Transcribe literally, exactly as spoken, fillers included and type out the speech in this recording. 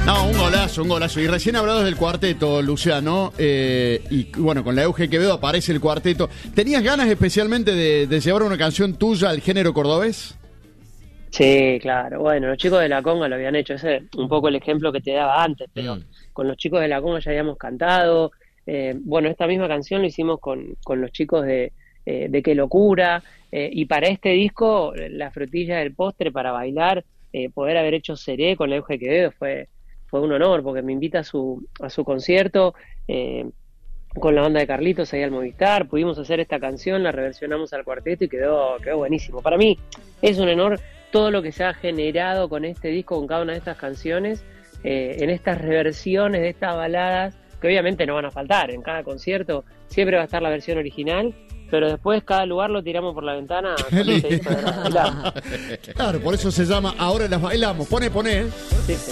No, un golazo, un golazo. Y recién hablabas del cuarteto, Luciano, eh, y bueno, con la Euge Quevedo aparece el cuarteto. ¿Tenías ganas especialmente de, de llevar una canción tuya al género cordobés? Sí, claro. Bueno, los chicos de la Conga lo habían hecho. Ese es un poco el ejemplo que te daba antes, pero Mm. con los chicos de la Conga ya habíamos cantado. Eh, bueno, esta misma canción lo hicimos con, con los chicos de, eh, de Qué Locura. Eh, y para este disco, la frutilla del postre para bailar, eh, poder haber hecho Seré con la Euge Quevedo fue, fue un honor, porque me invita a su, a su concierto. Eh, con la banda de Carlitos ahí al Movistar, pudimos hacer esta canción, la reversionamos al cuarteto y quedó, quedó buenísimo. Para mí es un honor todo lo que se ha generado con este disco, con cada una de estas canciones, eh, en estas reversiones de estas baladas, que obviamente no van a faltar, en cada concierto siempre va a estar la versión original, pero después cada lugar lo tiramos por la ventana. Claro, por eso se llama Ahora las bailamos. Pone, pone. Sí.